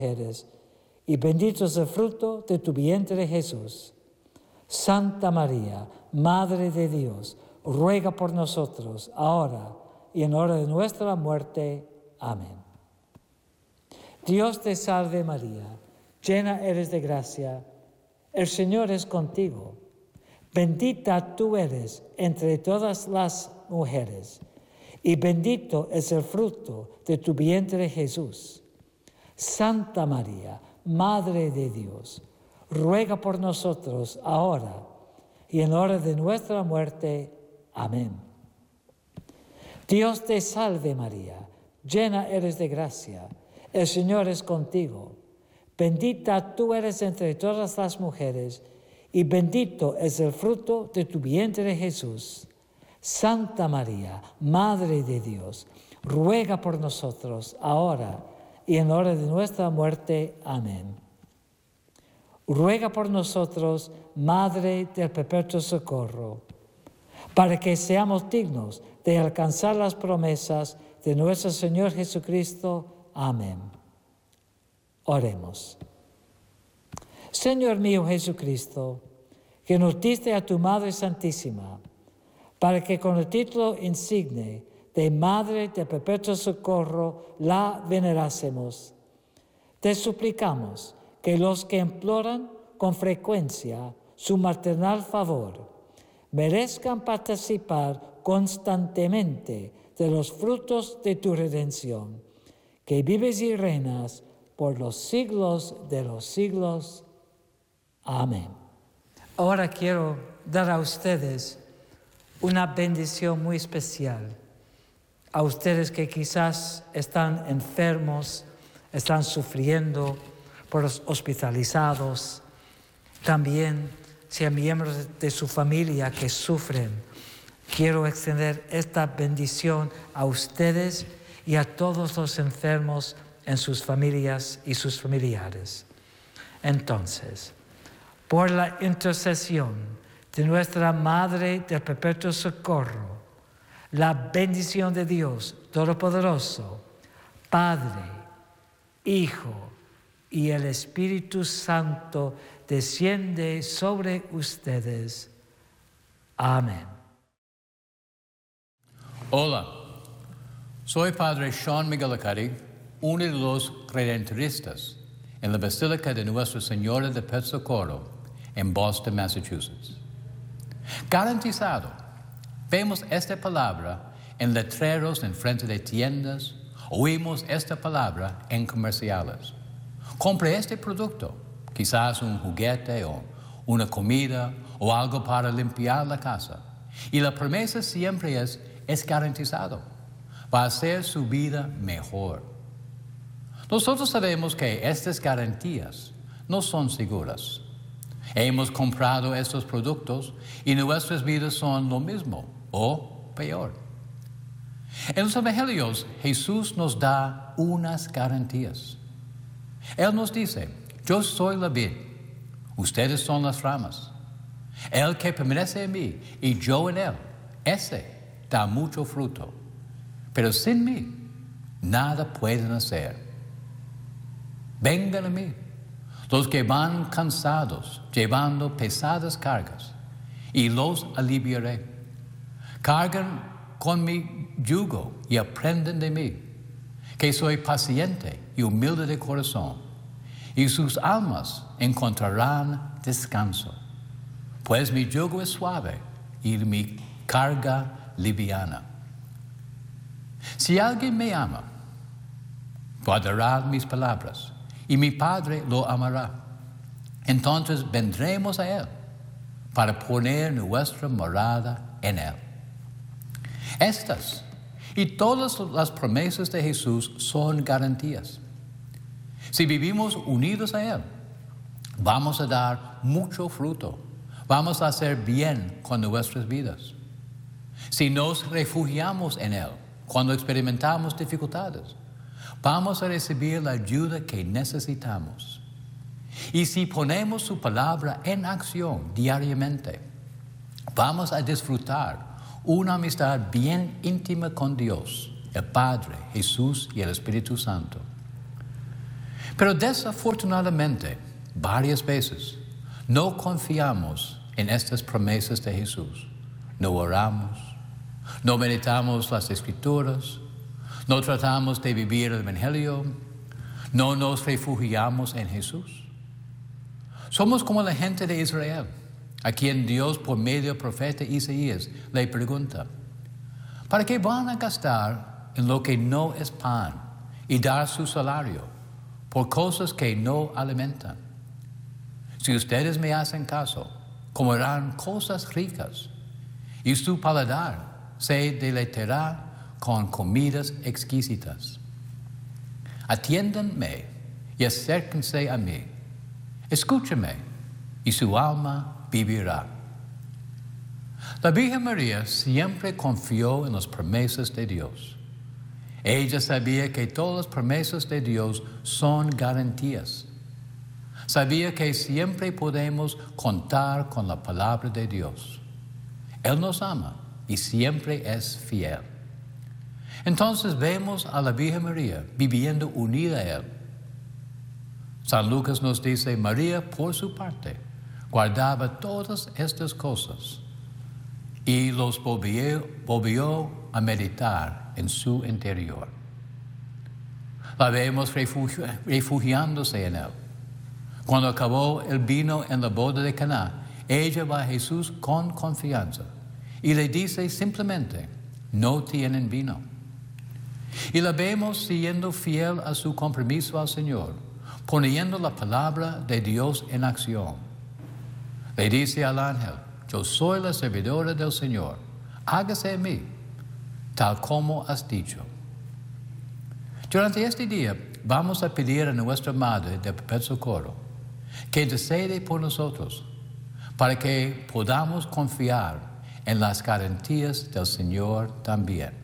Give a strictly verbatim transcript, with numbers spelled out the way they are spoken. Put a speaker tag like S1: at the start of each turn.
S1: mujeres, y bendito es el fruto de tu vientre, Jesús. Santa María, Madre de Dios, ruega por nosotros, ahora y en hora de nuestra muerte. Amén. Dios te salve María, llena eres de gracia, el Señor es contigo. Bendita tú eres entre todas las mujeres, y bendito es el fruto de tu vientre, Jesús. Santa María, Madre de Dios, ruega por nosotros ahora y en hora de nuestra muerte. Amén. Dios te salve María, llena eres de gracia, el Señor es contigo. Bendita tú eres entre todas las mujeres, y bendito es el fruto de tu vientre, Jesús. Santa María, Madre de Dios, ruega por nosotros ahora y en hora de nuestra muerte. Amén. Ruega por nosotros, Madre del perpetuo socorro, para que seamos dignos de alcanzar las promesas de nuestro Señor Jesucristo. Amén. Oremos. Señor mío Jesucristo, que nos diste a tu Madre Santísima, para que con el título insigne de Madre del perpetuo socorro la venerásemos, te suplicamos que los que imploran con frecuencia su maternal favor merezcan participar constantemente de los frutos de tu redención, que vives y reinas por los siglos de los siglos. Amén. Ahora quiero dar a ustedes una bendición muy especial. A ustedes que quizás están enfermos, están sufriendo, por los hospitalizados, también si hay miembros de su familia que sufren. Quiero extender esta bendición a ustedes y a todos los enfermos en sus familias y sus familiares. Entonces, por la intercesión de nuestra Madre del Perpetuo Socorro, la bendición de Dios Todopoderoso, Padre, Hijo y el Espíritu Santo desciende sobre ustedes. Amén.
S2: Hola, soy Padre Sean McGillicuddy, uno de los redentoristas en la Basílica de Nuestra Señora de Perpetuo Socorro en Boston, Massachusetts. Garantizado, vemos esta palabra en letreros en frente de tiendas, oímos esta palabra en comerciales. Compre este producto, quizás un juguete o una comida o algo para limpiar la casa. Y la promesa siempre es, es garantizado. Va a hacer su vida mejor. Nosotros sabemos que estas garantías no son seguras. Hemos comprado estos productos y nuestras vidas son lo mismo o peor. En los evangelios, Jesús nos da unas garantías. Él nos dice, yo soy la vid, ustedes son las ramas. El que permanece en mí y yo en él, ese da mucho fruto. Pero sin mí, nada pueden hacer. Vengan a mí, los que van cansados, llevando pesadas cargas, y los aliviaré. Cargan con mi yugo y aprenden de mí, que soy paciente y humilde de corazón, y sus almas encontrarán descanso, pues mi yugo es suave y mi carga liviana. Si alguien me ama, guardará mis palabras, y mi Padre lo amará. Entonces vendremos a él para poner nuestra morada en él. Estas y todas las promesas de Jesús son garantías. Si vivimos unidos a él, vamos a dar mucho fruto. Vamos a hacer bien con nuestras vidas. Si nos refugiamos en él cuando experimentamos dificultades, vamos a recibir la ayuda que necesitamos. Y si ponemos su palabra en acción diariamente, vamos a disfrutar una amistad bien íntima con Dios, el Padre, Jesús y el Espíritu Santo. Pero desafortunadamente, varias veces, no confiamos en estas promesas de Jesús. No oramos, no meditamos las Escrituras, no tratamos de vivir el Evangelio, no nos refugiamos en Jesús. Somos como la gente de Israel, a quien Dios por medio del profeta Isaías le pregunta, ¿para qué van a gastar en lo que no es pan y dar su salario por cosas que no alimentan? Si ustedes me hacen caso, comerán cosas ricas y su paladar se deleitará con comidas exquisitas. Atiéndanme y acérquense a mí. Escúchenme y su alma vivirá. La Virgen María siempre confió en las promesas de Dios. Ella sabía que todas las promesas de Dios son garantías. Sabía que siempre podemos contar con la palabra de Dios. Él nos ama y siempre es fiel. Entonces vemos a la Virgen María viviendo unida a Él. San Lucas nos dice, María, por su parte, guardaba todas estas cosas y los volvió, volvió a meditar en su interior. La vemos refugio, refugiándose en Él. Cuando acabó el vino en la boda de Caná, ella va a Jesús con confianza y le dice simplemente, no tienen vino. Y la vemos siendo fiel a su compromiso al Señor, poniendo la palabra de Dios en acción. Le dice al ángel, yo soy la servidora del Señor, hágase en mí, tal como has dicho. Durante este día vamos a pedir a nuestra Madre de Perpetuo Socorro que intercede por nosotros para que podamos confiar en las garantías del Señor también.